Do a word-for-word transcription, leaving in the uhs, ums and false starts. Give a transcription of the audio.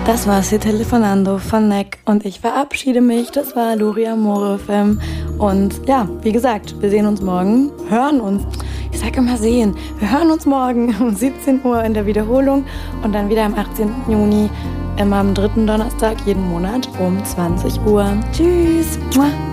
Das war's hier Telefonando von Neck und ich verabschiede mich. Das war Lori Amore F M und ja, wie gesagt, wir sehen uns morgen, hören uns. Ich sag immer sehen. Wir hören uns morgen um siebzehn Uhr in der Wiederholung und dann wieder am achtzehnten Juni, immer am dritten Donnerstag jeden Monat um zwanzig Uhr. Tschüss. Mua.